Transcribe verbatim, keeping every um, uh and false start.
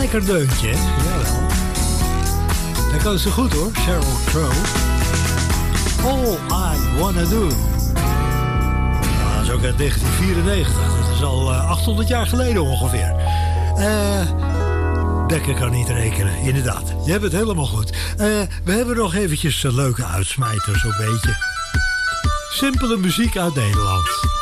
lekker deuntje, hè? Jawel. Dat kan ze goed, hoor. Sheryl Crow. All I Wanna Do. Nou, dat is ook uit negentien vierennegentig. Dat is al uh, achthonderd jaar geleden ongeveer. Eh... Uh, Dekker kan niet rekenen, inderdaad. Je hebt het helemaal goed. Uh, we hebben nog eventjes een leuke uitsmijter, zo'n beetje. Simpele muziek uit Nederland.